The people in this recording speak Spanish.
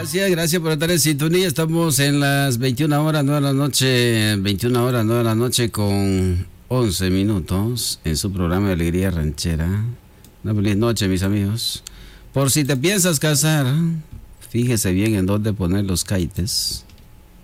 Gracias por estar en sintonía. Estamos en las 21 horas, 9 de la noche, 21 horas, 9 de la noche con 11 minutos en su programa de Alegría Ranchera. Una feliz noche, mis amigos. Por si te piensas casar, fíjese bien en dónde poner los caites.